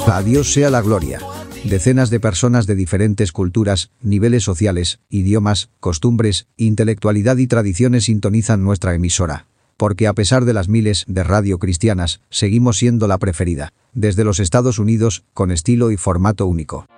A Dios sea la gloria. Decenas de personas de diferentes culturas, niveles sociales, idiomas, costumbres, intelectualidad y tradiciones sintonizan nuestra emisora. Porque a pesar de las miles de radio cristianas, seguimos siendo la preferida. Desde los Estados Unidos, con estilo y formato único.